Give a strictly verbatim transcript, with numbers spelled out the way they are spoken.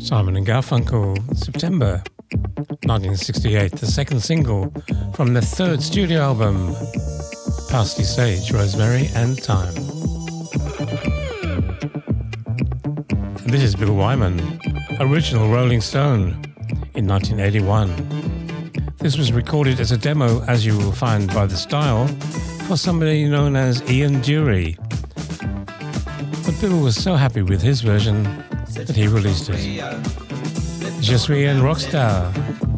Simon and Garfunkel, September nineteen sixty-eight, the second single from the third studio album, Parsley, Sage, Rosemary and Thyme. And this is Bill Wyman, original Rolling Stone, in nineteen eighty-one. This was recorded as a demo, as you will find by the style, for somebody known as Ian Dury. But Bill was so happy with his version that he released it. Je suis un rockstar.